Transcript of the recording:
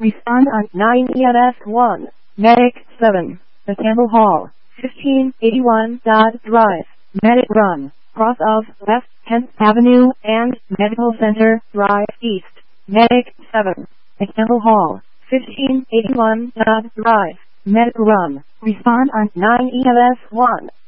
Respond on 9 EMS 1. Medic 7. The Campbell Hall, 1581 Dodd Drive. Medic Run, cross of West 10th Avenue and Medical Center Drive East. Medic 7. The Campbell Hall, 1581 Dodd Drive. Medic Run. Respond on 9 EMS 1.